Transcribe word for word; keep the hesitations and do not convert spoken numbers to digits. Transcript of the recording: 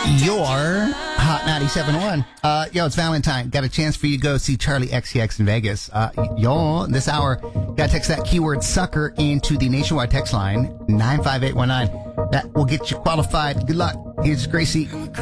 Your Hot ninety-seven point one. Uh, yo, it's Valentine. Got a chance for you to go see Charlie X C X in Vegas. Uh, yo, this hour, got to text that keyword sucker into the nationwide text line, nine five eight one nine. That will get you qualified. Good luck. Here's Gracie.